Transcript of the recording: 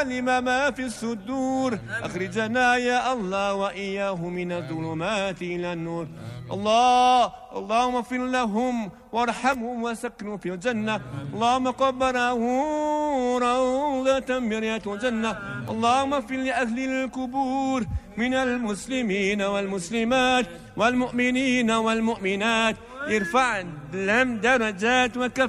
علم ما في الصدور أخرجنا يا الله وإياه من الظلمات إلى النور. اللهم اغفر لهم وارحمهم وسكنوا في الجنة. اللهم قبره روضة من رياض الجنة. اللهم اغفر لأهل القبور من المسلمين والمسلمات والمؤمنين والمؤمنات. ارفع لهم درجات وكف